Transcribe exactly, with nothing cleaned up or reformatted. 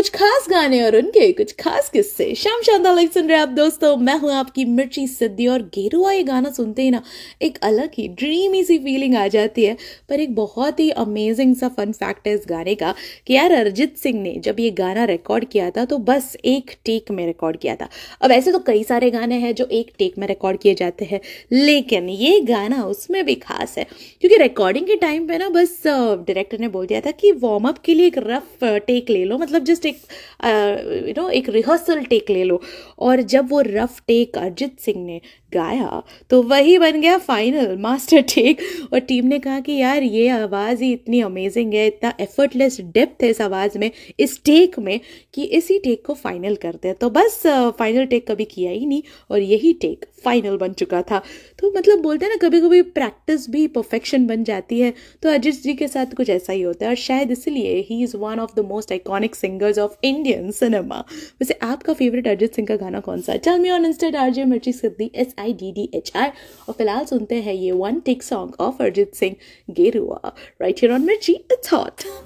कुछ खास गाने और उनके कुछ खास किस्से। शाम शानदार लाइक सुन रहे आप दोस्तों, मैं हूं आपकी मिर्ची सिद्धि। और गेरुआ ये गाना सुनते ही ना एक अलग ही ड्रीमी सी फीलिंग आ जाती है। पर एक बहुत ही अमेजिंग सा फन फैक्ट है इस गाने का कि यार अरिजीत सिंह ने जब ये गाना रिकॉर्ड किया था तो बस एक टेक में रिकॉर्ड किया था। अब ऐसे तो कई सारे गाने हैं जो एक टेक में रिकॉर्ड किए जाते हैं, लेकिन ये गाना उसमें भी खास है क्योंकि रिकॉर्डिंग के टाइम पे ना बस डायरेक्टर ने बोल दिया था कि वार्म अप के लिए एक रफ टेक ले लो, मतलब जस्ट एक यू नो एक रिहर्सल टेक ले लो। और जब वो रफ टेक अरिजीत सिंह ने गाया तो वही बन गया फाइनल मास्टर टेक। और टीम ने कहा कि यार ये आवाज़ ही इतनी अमेजिंग है, इतना एफर्टलेस डेप्थ है इस आवाज़ में, इस टेक में, कि इसी टेक को फाइनल करते हैं। तो बस फाइनल टेक कभी किया ही नहीं और यही टेक फाइनल बन चुका था। तो मतलब बोलते हैं ना कभी कभी प्रैक्टिस भी परफेक्शन बन जाती है, तो अरिजीत जी के साथ कुछ ऐसा ही होता है और शायद इसलिए he is one of the most iconic singers of Indian cinema. वैसे आपका फेवरेट अरिजीत सिंह का गाना कौन सा है? Tell me on Insta RJ मिर्ची सिद्धि S I D D H I. और फिलहाल सुनते हैं ये one take song of Arijit Singh, गेरुआ, राइट हियर ऑन मिर्ची इट्स हॉट।